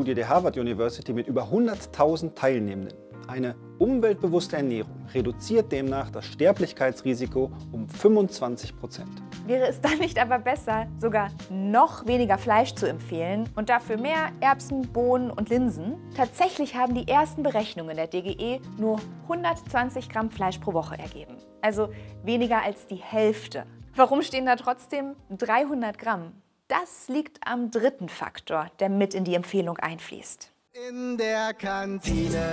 Studie der Harvard University mit über 100.000 Teilnehmenden. Eine umweltbewusste Ernährung reduziert demnach das Sterblichkeitsrisiko um 25%. Wäre es dann nicht aber besser, sogar noch weniger Fleisch zu empfehlen und dafür mehr Erbsen, Bohnen und Linsen? Tatsächlich haben die ersten Berechnungen der DGE nur 120 Gramm Fleisch pro Woche ergeben. Also weniger als die Hälfte. Warum stehen da trotzdem 300 Gramm? Das liegt am dritten Faktor, der mit in die Empfehlung einfließt. In der Kantine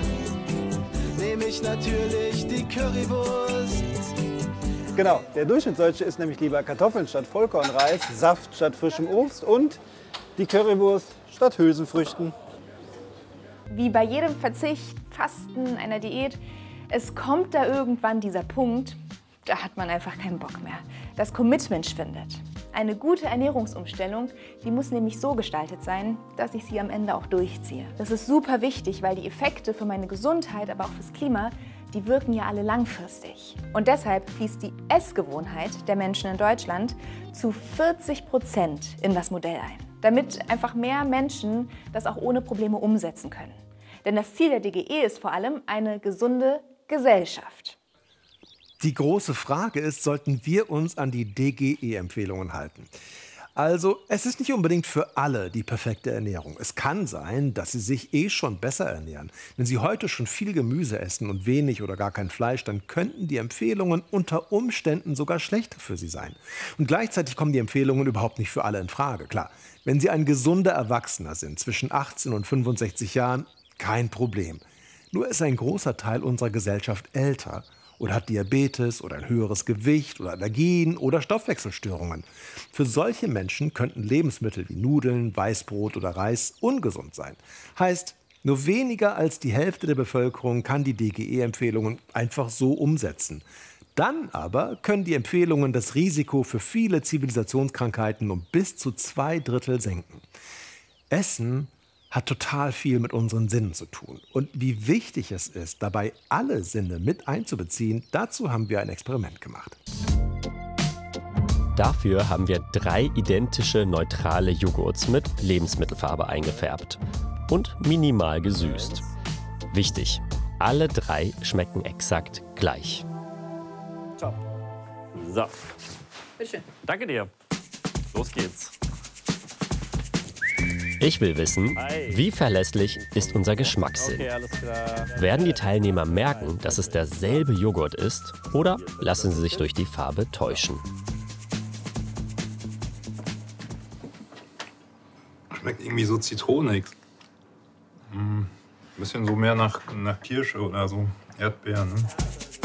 nehme ich natürlich die Currywurst. Genau, der Durchschnittsdeutsche isst nämlich lieber Kartoffeln statt Vollkornreis, Saft statt frischem Obst und die Currywurst statt Hülsenfrüchten. Wie bei jedem Verzicht, Fasten, einer Diät, es kommt da irgendwann dieser Punkt, da hat man einfach keinen Bock mehr. Das Commitment schwindet. Eine gute Ernährungsumstellung, die muss nämlich so gestaltet sein, dass ich sie am Ende auch durchziehe. Das ist super wichtig, weil die Effekte für meine Gesundheit, aber auch fürs Klima, die wirken ja alle langfristig. Und deshalb fließt die Essgewohnheit der Menschen in Deutschland zu 40% in das Modell ein. Damit einfach mehr Menschen das auch ohne Probleme umsetzen können. Denn das Ziel der DGE ist vor allem eine gesunde Gesellschaft. Die große Frage ist, sollten wir uns an die DGE-Empfehlungen halten? Also, es ist nicht unbedingt für alle die perfekte Ernährung. Es kann sein, dass Sie sich schon besser ernähren. Wenn Sie heute schon viel Gemüse essen und wenig oder gar kein Fleisch, dann könnten die Empfehlungen unter Umständen sogar schlechter für Sie sein. Und gleichzeitig kommen die Empfehlungen überhaupt nicht für alle in Frage. Klar, wenn Sie ein gesunder Erwachsener sind, zwischen 18 und 65 Jahren, kein Problem. Nur ist ein großer Teil unserer Gesellschaft älter oder hat Diabetes oder ein höheres Gewicht oder Allergien oder Stoffwechselstörungen. Für solche Menschen könnten Lebensmittel wie Nudeln, Weißbrot oder Reis ungesund sein. Heißt, nur weniger als die Hälfte der Bevölkerung kann die DGE-Empfehlungen einfach so umsetzen. Dann aber können die Empfehlungen das Risiko für viele Zivilisationskrankheiten um bis zu 2/3 senken. Essen hat total viel mit unseren Sinnen zu tun. Und wie wichtig es ist, dabei alle Sinne mit einzubeziehen, dazu haben wir ein Experiment gemacht. Dafür haben wir 3 identische neutrale Joghurts mit Lebensmittelfarbe eingefärbt und minimal gesüßt. Wichtig, alle 3 schmecken exakt gleich. Top. So. Bitteschön. Danke dir. Los geht's. Ich will wissen, wie verlässlich ist unser Geschmackssinn? Okay, alles klar. Werden die Teilnehmer merken, dass es derselbe Joghurt ist, oder lassen sie sich durch die Farbe täuschen? Schmeckt irgendwie so zitronig. Ein bisschen so mehr nach Kirsche oder so. Erdbeeren. Ne?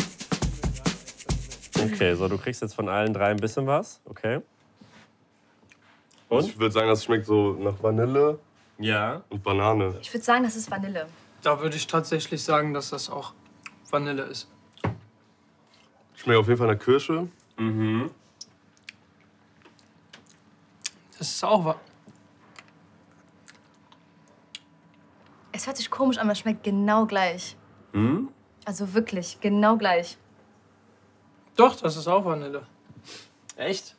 Okay, so du kriegst jetzt von allen 3 ein bisschen was. Okay. Und? Ich würde sagen, das schmeckt so nach Vanille Ja. und Banane. Ich würde sagen, das ist Vanille. Da würde ich tatsächlich sagen, dass das auch Vanille ist. Schmeckt auf jeden Fall nach Kirsche. Mhm. Das ist auch Es hört sich komisch an, aber es schmeckt genau gleich. Hm? Also wirklich, genau gleich. Doch, das ist auch Vanille. Echt?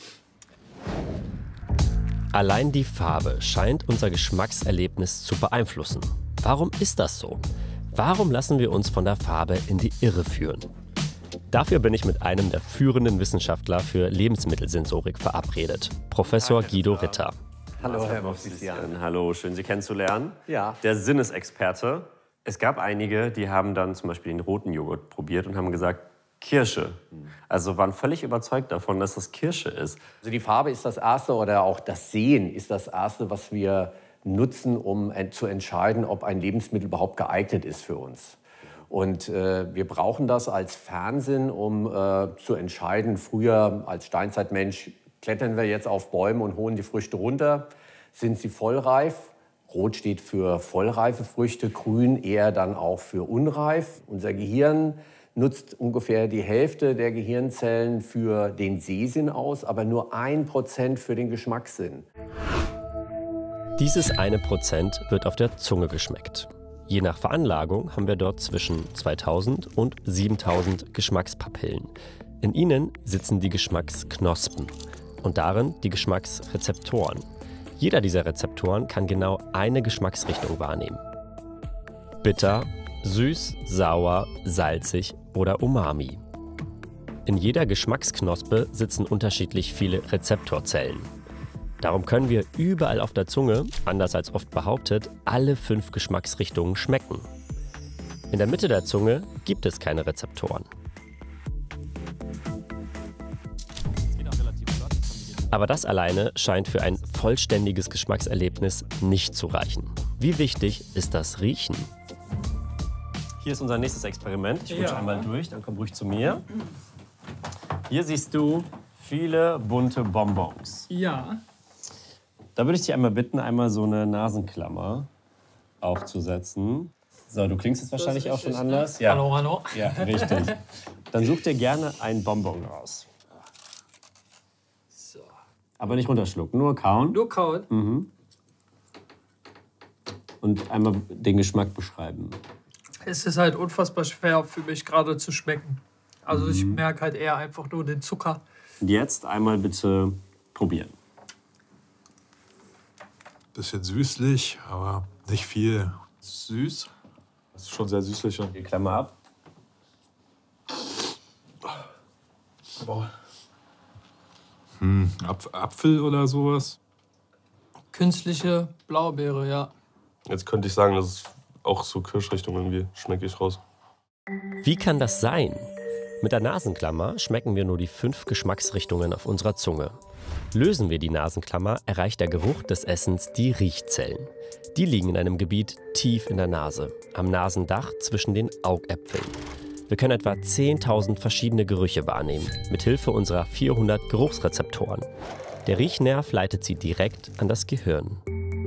Allein die Farbe scheint unser Geschmackserlebnis zu beeinflussen. Warum ist das so? Warum lassen wir uns von der Farbe in die Irre führen? Dafür bin ich mit einem der führenden Wissenschaftler für Lebensmittelsensorik verabredet, Professor Guido Ritter. Hallo, Herr Movsisyan. Hallo, schön Sie kennenzulernen. Ja. Der Sinnesexperte. Es gab einige, die haben dann zum Beispiel den roten Joghurt probiert und haben gesagt, Kirsche. Also waren völlig überzeugt davon, dass das Kirsche ist. Also die Farbe ist das Erste oder auch das Sehen ist das Erste, was wir nutzen, um zu entscheiden, ob ein Lebensmittel überhaupt geeignet ist für uns. Und wir brauchen das als Fernsehen, um zu entscheiden. Früher als Steinzeitmensch klettern wir jetzt auf Bäume und holen die Früchte runter. Sind sie vollreif? Rot steht für vollreife Früchte, grün eher dann auch für unreif. Unser Gehirn nutzt ungefähr die Hälfte der Gehirnzellen für den Sehsinn aus, aber nur 1% für den Geschmackssinn. Dieses 1% wird auf der Zunge geschmeckt. Je nach Veranlagung haben wir dort zwischen 2000 und 7000 Geschmackspapillen. In ihnen sitzen die Geschmacksknospen und darin die Geschmacksrezeptoren. Jeder dieser Rezeptoren kann genau eine Geschmacksrichtung wahrnehmen. Bitter, süß, sauer, salzig oder umami. In jeder Geschmacksknospe sitzen unterschiedlich viele Rezeptorzellen. Darum können wir überall auf der Zunge, anders als oft behauptet, alle 5 Geschmacksrichtungen schmecken. In der Mitte der Zunge gibt es keine Rezeptoren. Aber das alleine scheint für ein vollständiges Geschmackserlebnis nicht zu reichen. Wie wichtig ist das Riechen? Hier ist unser nächstes Experiment. Ich rutsche einmal durch, dann komm ruhig zu mir. Hier siehst du viele bunte Bonbons. Ja. Da würde ich dich einmal bitten, einmal so eine Nasenklammer aufzusetzen. So, du klingst jetzt wahrscheinlich auch schon anders. Ja. Hallo, hallo. Ja, richtig. Dann such dir gerne einen Bonbon raus. So. Aber nicht runterschlucken, nur kauen. Nur kauen? Mhm. Und einmal den Geschmack beschreiben. Es ist halt unfassbar schwer für mich gerade zu schmecken. Also ich merke halt eher einfach nur den Zucker. Und jetzt einmal bitte probieren. Bisschen süßlich, aber nicht viel. Süß. Das ist schon sehr süßlich. Die Klammer ab. Boah. Apfel oder sowas? Künstliche Blaubeere, ja. Jetzt könnte ich sagen, das ist auch so Kirschrichtung irgendwie. Schmecke ich raus. Wie kann das sein? Mit der Nasenklammer schmecken wir nur die 5 Geschmacksrichtungen auf unserer Zunge. Lösen wir die Nasenklammer, erreicht der Geruch des Essens die Riechzellen. Die liegen in einem Gebiet tief in der Nase, am Nasendach zwischen den Augäpfeln. Wir können etwa 10.000 verschiedene Gerüche wahrnehmen, mithilfe unserer 400 Geruchsrezeptoren. Der Riechnerv leitet sie direkt an das Gehirn.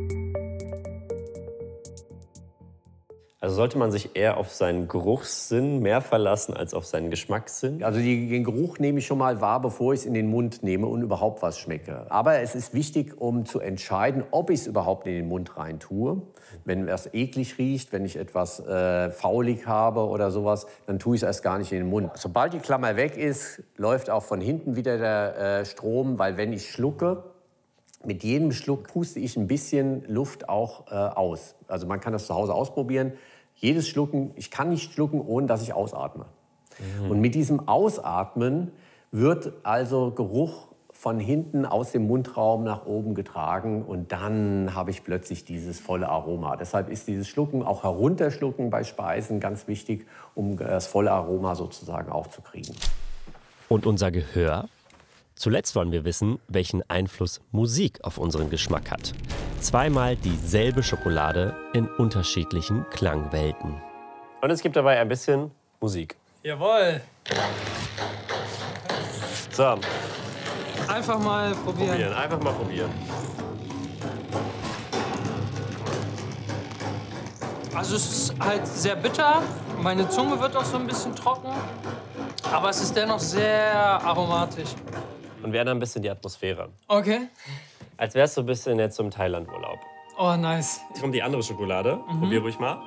Also sollte man sich eher auf seinen Geruchssinn mehr verlassen als auf seinen Geschmackssinn? Also den Geruch nehme ich schon mal wahr, bevor ich es in den Mund nehme und überhaupt was schmecke. Aber es ist wichtig, um zu entscheiden, ob ich es überhaupt in den Mund rein tue. Wenn es eklig riecht, wenn ich etwas faulig habe oder sowas, dann tue ich es erst gar nicht in den Mund. Sobald die Klammer weg ist, läuft auch von hinten wieder der Strom, weil wenn ich schlucke, mit jedem Schluck puste ich ein bisschen Luft auch aus. Also man kann das zu Hause ausprobieren. Jedes Schlucken, ich kann nicht schlucken, ohne dass ich ausatme. Und mit diesem Ausatmen wird also Geruch von hinten aus dem Mundraum nach oben getragen und dann habe ich plötzlich dieses volle Aroma. Deshalb ist dieses Schlucken, auch herunterschlucken bei Speisen, ganz wichtig, um das volle Aroma sozusagen auch zu kriegen. Und unser Gehör? Zuletzt wollen wir wissen, welchen Einfluss Musik auf unseren Geschmack hat. Zweimal dieselbe Schokolade in unterschiedlichen Klangwelten. Und es gibt dabei ein bisschen Musik. Jawohl. So. Einfach mal probieren. Einfach mal probieren. Also es ist halt sehr bitter. Meine Zunge wird auch so ein bisschen trocken. Aber es ist dennoch sehr aromatisch. Und wir ändern ein bisschen die Atmosphäre. Okay. Als wärst du ein bisschen jetzt im Thailand-Urlaub. Oh, nice. Jetzt kommt die andere Schokolade. Probier ruhig mal.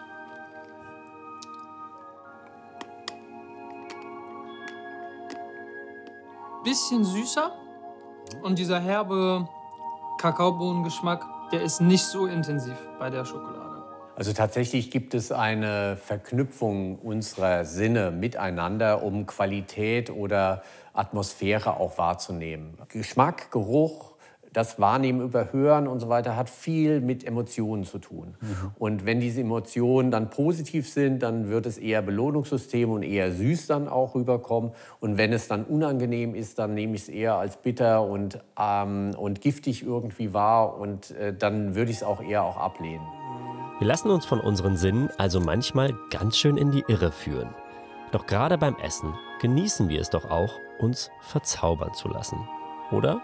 Bisschen süßer. Und dieser herbe Kakaobohnengeschmack, der ist nicht so intensiv bei der Schokolade. Also tatsächlich gibt es eine Verknüpfung unserer Sinne miteinander, um Qualität oder Atmosphäre auch wahrzunehmen. Geschmack, Geruch, das Wahrnehmen über Hören und so weiter hat viel mit Emotionen zu tun. Und wenn diese Emotionen dann positiv sind, dann wird es eher Belohnungssystem und eher süß dann auch rüberkommen. Und wenn es dann unangenehm ist, dann nehme ich es eher als bitter und giftig irgendwie wahr und dann würde ich es auch eher auch ablehnen. Wir lassen uns von unseren Sinnen also manchmal ganz schön in die Irre führen. Doch gerade beim Essen genießen wir es doch auch, uns verzaubern zu lassen. Oder?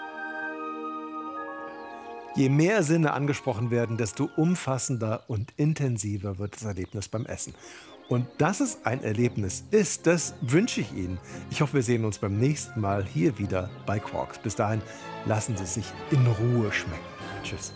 Je mehr Sinne angesprochen werden, desto umfassender und intensiver wird das Erlebnis beim Essen. Und dass es ein Erlebnis ist, das wünsche ich Ihnen. Ich hoffe, wir sehen uns beim nächsten Mal hier wieder bei Quarks. Bis dahin, lassen Sie es sich in Ruhe schmecken. Tschüss.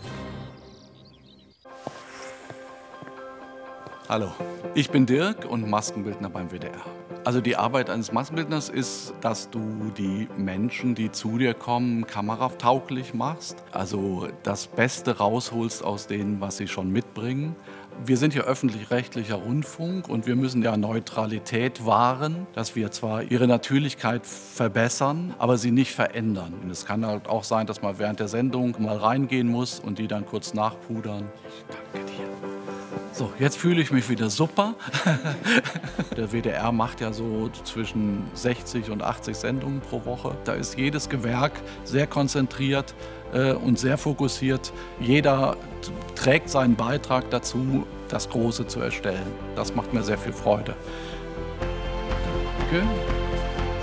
Hallo, ich bin Dirk und Maskenbildner beim WDR. Also die Arbeit eines Maskenbildners ist, dass du die Menschen, die zu dir kommen, kameratauglich machst. Also das Beste rausholst aus denen, was sie schon mitbringen. Wir sind ja öffentlich-rechtlicher Rundfunk und wir müssen ja Neutralität wahren, dass wir zwar ihre Natürlichkeit verbessern, aber sie nicht verändern. Und es kann halt auch sein, dass man während der Sendung mal reingehen muss und die dann kurz nachpudern. Danke dir. So, jetzt fühle ich mich wieder super. Der WDR macht ja so zwischen 60 und 80 Sendungen pro Woche. Da ist jedes Gewerk sehr konzentriert und sehr fokussiert. Jeder trägt seinen Beitrag dazu, das Große zu erstellen. Das macht mir sehr viel Freude. Danke.